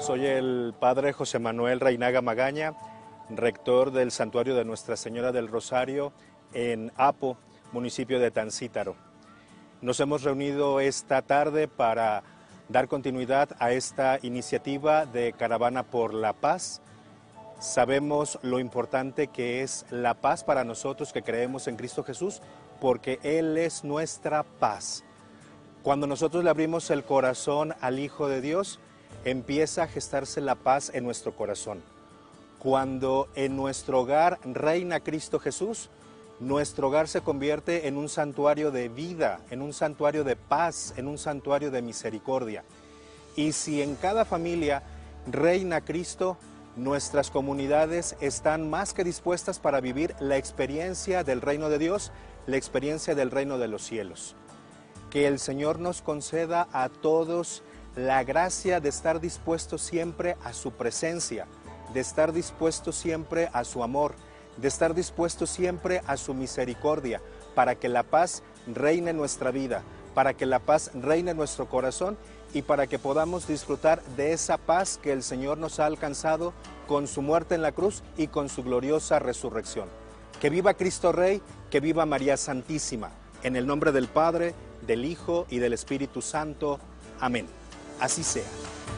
Soy el padre José Manuel Reinaga Magaña, rector del Santuario de Nuestra Señora del Rosario en Apo, municipio de Tancítaro. Nos hemos reunido esta tarde para dar continuidad a esta iniciativa de Caravana por la Paz. Sabemos lo importante que es la paz para nosotros que creemos en Cristo Jesús, porque Él es nuestra paz. Cuando nosotros le abrimos el corazón al Hijo de Dios, empieza a gestarse la paz en nuestro corazón. Cuando en nuestro hogar reina Cristo Jesús, nuestro hogar se convierte en un santuario de vida, en un santuario de paz, en un santuario de misericordia. Y si en cada familia reina Cristo, nuestras comunidades están más que dispuestas para vivir la experiencia del reino de Dios, la experiencia del reino de los cielos. Que el Señor nos conceda a todos la gracia de estar dispuestos siempre a su presencia, de estar dispuestos siempre a su amor, de estar dispuestos siempre a su misericordia, para que la paz reine en nuestra vida, para que la paz reine en nuestro corazón y para que podamos disfrutar de esa paz que el Señor nos ha alcanzado con su muerte en la cruz y con su gloriosa resurrección. Que viva Cristo Rey, que viva María Santísima. En el nombre del Padre, del Hijo y del Espíritu Santo. Amén. Así sea.